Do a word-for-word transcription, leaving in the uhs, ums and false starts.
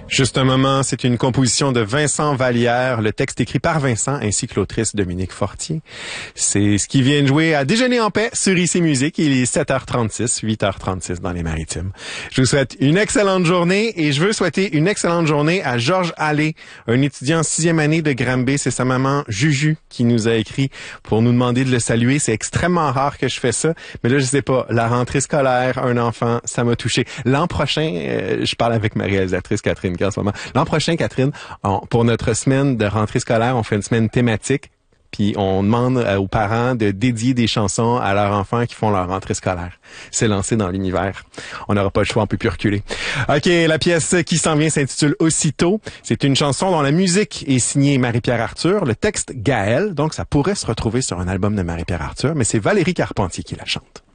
Juste un moment, c'est une composition de Vincent Vallière, le texte écrit par Vincent ainsi que l'autrice Dominique Fortier. C'est ce qui vient de jouer à Déjeuner en paix sur I C Musique. Il est sept heures trente-six, huit heures trente-six dans les Maritimes. Je vous souhaite une excellente journée et je veux souhaiter une excellente journée à Georges Allé, un étudiant en sixième année de Granby. C'est sa maman Juju qui nous a écrit pour nous demander de le saluer. C'est extrêmement rare que je fais ça, mais là, je sais pas, la rentrée scolaire, un enfant, ça m'a touché. L'an prochain, euh, je parle avec ma réalisatrice Catherine en ce moment. L'an prochain, Catherine, on, pour notre semaine de rentrée scolaire, on fait une semaine thématique, puis on demande aux parents de dédier des chansons à leurs enfants qui font leur rentrée scolaire. C'est lancé dans l'univers. On n'aura pas le choix, on peut plus reculer. OK, la pièce qui s'en vient s'intitule Aussitôt. C'est une chanson dont la musique est signée Marie-Pierre Arthur, le texte Gaël, donc ça pourrait se retrouver sur un album de Marie-Pierre Arthur, mais c'est Valérie Carpentier qui la chante.